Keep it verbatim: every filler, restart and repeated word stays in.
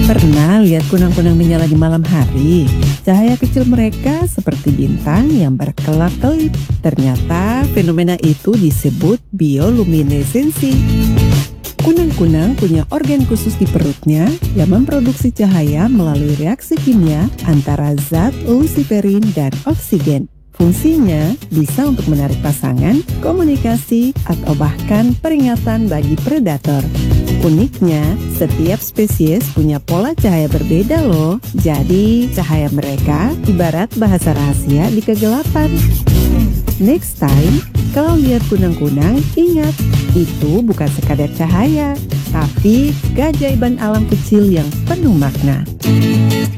Pernah lihat kunang-kunang menyala di malam hari? Cahaya kecil mereka seperti bintang yang berkelap-kelip. Ternyata fenomena itu disebut bioluminesensi. Kunang-kunang punya organ khusus di perutnya yang memproduksi cahaya melalui reaksi kimia antara zat luciferin dan oksigen. Fungsinya bisa untuk menarik pasangan, komunikasi, atau bahkan peringatan bagi predator. Uniknya, setiap spesies punya pola cahaya berbeda loh. Jadi, cahaya mereka ibarat bahasa rahasia di kegelapan. Next time, kalau lihat kunang-kunang, ingat, itu bukan sekadar cahaya, tapi keajaiban alam kecil yang penuh makna.